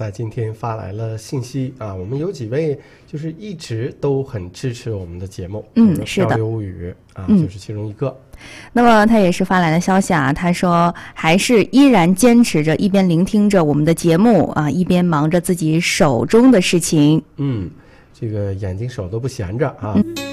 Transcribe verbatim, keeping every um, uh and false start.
在今天发来了信息啊，我们有几位就是一直都很支持我们的节目， 嗯，是的， 漂流物语啊， 嗯， 就是其中一个。 那么他也是发来的消息啊，他说还是依然坚持着一边聆听着我们的节目啊，一边忙着自己手中的事情。 嗯，这个眼睛手都不闲着啊。嗯